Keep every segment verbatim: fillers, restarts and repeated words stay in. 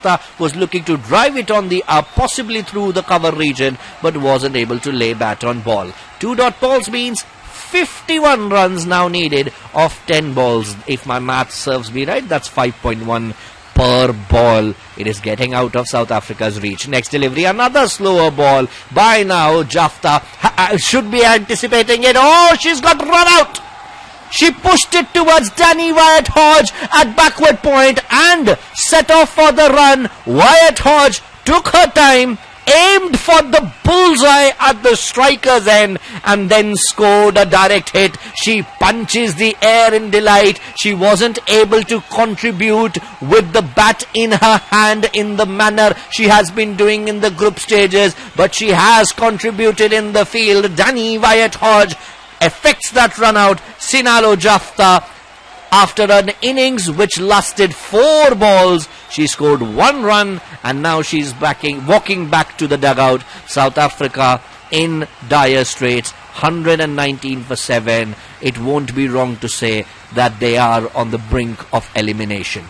was looking to drive it on the up, possibly through the cover region, but wasn't able to lay bat on ball. Two dot balls means fifty-one runs now needed of ten balls. If my math serves me right, that's five point one per ball. It is getting out of South Africa's reach. Next delivery, another slower ball. By now, Jafta should be anticipating it. Oh, she's got run out. She pushed it towards Danny Wyatt Hodge at backward point and set off for the run. Wyatt Hodge took her time, aimed for the bullseye at the striker's end and then scored a direct hit. She punches the air in delight. She wasn't able to contribute with the bat in her hand in the manner she has been doing in the group stages, but she has contributed in the field. Danny Wyatt Hodge effects that run out. Sinalo Jafta, after an innings which lasted four balls, she scored one run and now she's backing, walking back to the dugout. South Africa in dire straits, one hundred nineteen for seven. It won't be wrong to say that they are on the brink of elimination.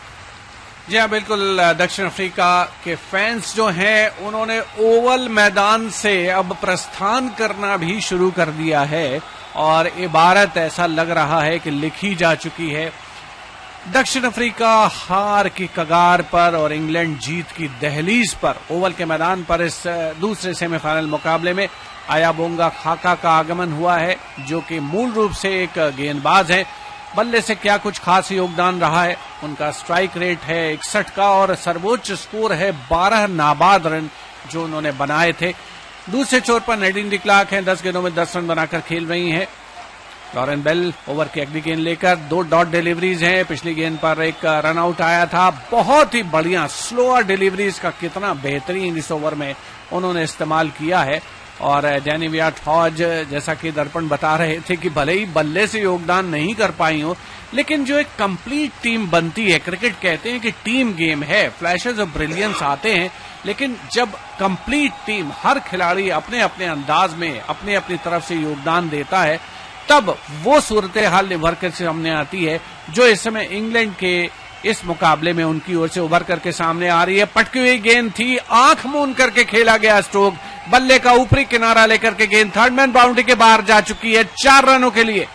जी हाँ, बिल्कुल. दक्षिण Africa के fans जो हैं उन्होंने Oval मैदान से अब प्रस्थान करना भी शुरू कर दिया है और इबारत ऐसा लग रहा है कि लिखी जा चुकी है. दक्षिण अफ्रीका हार की कगार पर और इंग्लैंड जीत की दहलीज पर ओवल के मैदान पर इस दूसरे सेमीफाइनल मुकाबले में अयाबोंगा खाका का आगमन हुआ है, जो कि मूल रूप से एक गेंदबाज है. बल्ले से क्या कुछ खास योगदान रहा है. उनका स्ट्राइक रेट है इकसठ का और सर्वोच्च स्कोर है बारह नाबाद रन जो उन्होंने बनाए थे. दूसरे छोर पर नैडिन डी क्लार्क हैं, दस गेंदों में दस रन बनाकर खेल रही हैं. लॉरेन बेल ओवर की अगली गेंद लेकर दो डॉट डिलीवरीज हैं. पिछली गेंद पर एक रन आउट आया था. बहुत ही बढ़िया स्लोअर डिलीवरीज का कितना बेहतरीन इस ओवर में उन्होंने इस्तेमाल किया है. और डैनी वयाट हॉज, जैसा कि दर्पण बता रहे थे कि भले ही बल्ले से योगदान नहीं कर पाई हो, लेकिन जो एक कंप्लीट टीम बनती है, क्रिकेट कहते हैं कि टीम गेम है, फ्लैशेस ऑफ ब्रिलियंस आते हैं, लेकिन जब कंप्लीट टीम हर खिलाड़ी अपने अपने अंदाज में अपने अपनी तरफ से योगदान देता है, तब वो सूरत हाल निभर कर सामने आती है जो इस समय इंग्लैंड के इस मुकाबले में उनकी ओर से उभर करके सामने आ रही है. पटकी हुई गेंद थी, आंख मूंद करके खेला गया स्ट्रोक, बल्ले का ऊपरी किनारा लेकर के गेंद थर्ड मैन बाउंड्री के बाहर जा चुकी है चार रनों के लिए.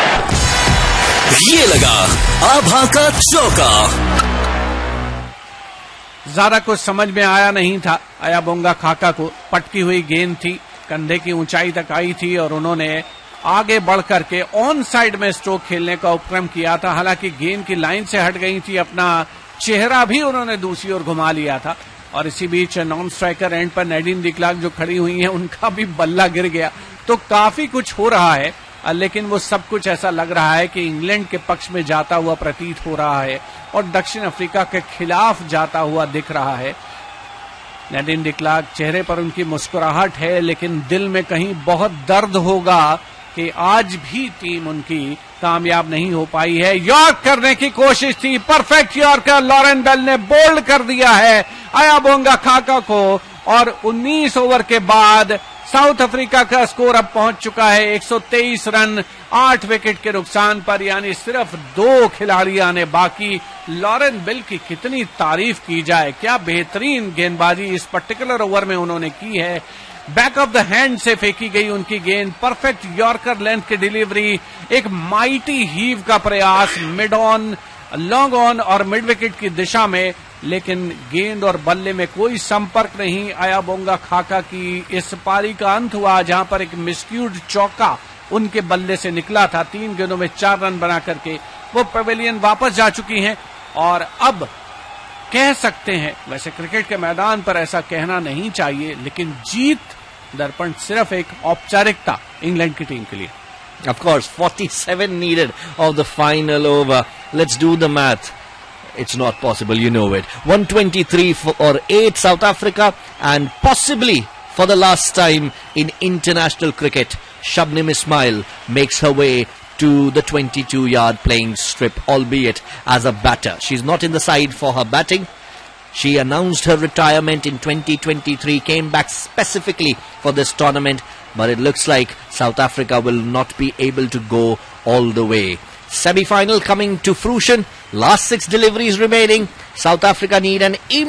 ये लगा आभा का चौका. ज्यादा कुछ समझ में आया नहीं था अयाबोंगा खाका को. पटकी हुई गेंद थी, कंधे की ऊंचाई तक आई थी और उन्होंने आगे बढ़ करके ऑन साइड में स्ट्रोक खेलने का उपक्रम किया था. हालांकि गेंद की लाइन से हट गई थी, अपना चेहरा भी उन्होंने दूसरी ओर घुमा लिया था. और इसी बीच नॉन स्ट्राइकर एंड पर नैडिन डी क्लार्क जो खड़ी हुई हैं, उनका भी बल्ला गिर गया. तो काफी कुछ हो रहा है, लेकिन वो सब कुछ ऐसा लग रहा है कि इंग्लैंड के पक्ष में जाता हुआ प्रतीत हो रहा है और दक्षिण अफ्रीका के खिलाफ जाता हुआ दिख रहा है. नैडिन डी क्लार्क, चेहरे पर उनकी मुस्कुराहट है, लेकिन दिल में कहीं बहुत दर्द होगा कि आज भी टीम उनकी कामयाब नहीं हो पाई है. यॉर्क करने की कोशिश थी, परफेक्ट यॉर्कर लॉरेन बेल ने बोल्ड कर दिया है अयाबोंगा खाका को और उन्नीस ओवर के बाद साउथ अफ्रीका का स्कोर अब पहुंच चुका है एक सौ तेईस रन, आठ विकेट के नुकसान पर, यानी सिर्फ दो खिलाड़ी आने बाकी. लॉरेन बेल की कितनी तारीफ की जाए, क्या बेहतरीन गेंदबाजी इस पर्टिकुलर ओवर में उन्होंने की है. बैक ऑफ द हैंड से फेंकी गई उनकी गेंद, परफेक्ट यॉर्कर लेंथ की डिलीवरी, एक माइटी हीव का प्रयास मिड ऑन, लॉन्ग ऑन और मिड विकेट की दिशा में, लेकिन गेंद और बल्ले में कोई संपर्क नहीं. अयाबोंगा खाका की इस पारी का अंत हुआ जहां पर एक मिसक्यूड चौका उनके बल्ले से निकला था. तीन गेंदों में चार रन बना करके वो पवेलियन वापस जा चुकी हैं और अब कह सकते हैं, वैसे क्रिकेट के मैदान पर ऐसा कहना नहीं चाहिए, लेकिन जीत दर्पण सिर्फ एक औपचारिकता इंग्लैंड की टीम के लिए. Of course, forty-seven needed of the final over. Let's do the math. It's not possible, you know it. one twenty-three for or eight South Africa, and possibly for the last time in international cricket, Shabnim Ismail makes her way to the twenty-two yard playing strip, albeit as a batter. She's not in the side for her batting. She announced her retirement in twenty twenty-three, came back specifically for this tournament, but it looks like South Africa will not be able to go all the way. Semi-final coming to fruition Last six deliveries remaining. South Africa need an